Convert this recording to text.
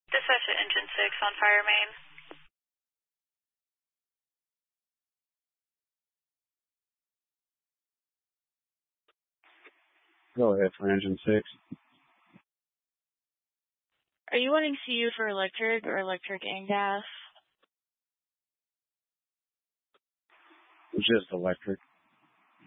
Dispatch to engine 6 on fire main. Go ahead for engine 6. Are you wanting CU for electric or electric and gas? Just electric.